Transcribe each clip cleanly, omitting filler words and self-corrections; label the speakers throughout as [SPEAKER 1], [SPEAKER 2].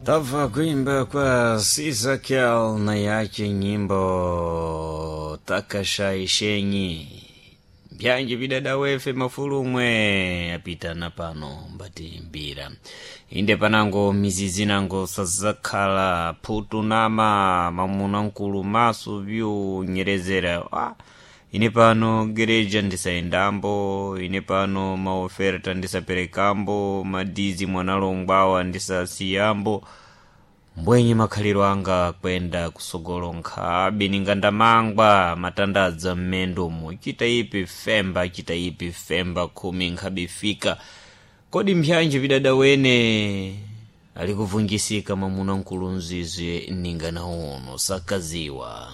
[SPEAKER 1] Tava kuimba kwa Siza Kyal na yake nyimbo Takashaishenyi. Byanje bidada wefe mafulumwe apitana pano mbati mbira. Inde panango mizizinango sazakhala putu nama mamuna nkulu maso vyu nyerezera. Ine pano gereja ndisaendambo, ine pano maoferta ndisaperekambo, madizi mwanalongbawa ndisasiyambo. Mbwenye makhaliro anga kwenda kusogolo nkhabe ningandamangwa matandaza mmendomo chitaipi femba khumi nkhabe fika. Kodi mbyanje bidada wene alikuvunjisika mamuna nkulu nzizi ningana uno sakaziwa.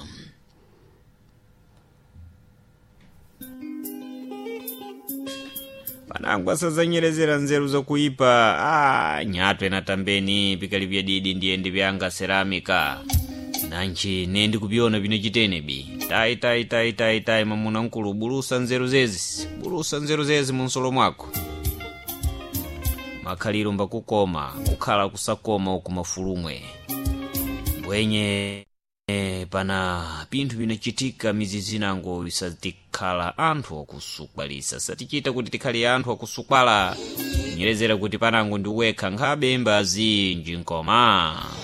[SPEAKER 1] Panangwa sazanyerezera nzeru za kuipa, nyatwe na tambeni pikalipya didi ndiye byanga ceramika. Nanchi nendi kubiona bino chitenebi. Tai mamuna nkulu bulusa nzeru zezi munsolo mwako. Makhaliro mbakukoma, kukhala kusakoma ukumafulumwe. Mbwenye pana pinthu binachitika mizizinango isatikhala anthu akusukwalisa satichita kuti tikhali anthu akusukwala nyerezera kuti panango ndiwekha nkhabe mbazi njinkoma.